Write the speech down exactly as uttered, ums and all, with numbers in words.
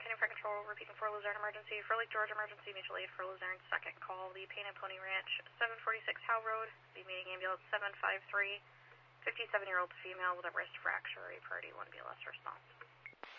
maintaining fire control, repeating for Luzerne emergency, for Lake George emergency, mutual aid for Luzerne, second call, the Pain and Pony Ranch, seven forty-six Howe Road, the meeting ambulance seven five three, fifty-seven-year-old female with a wrist fracture, a priority one B L S response.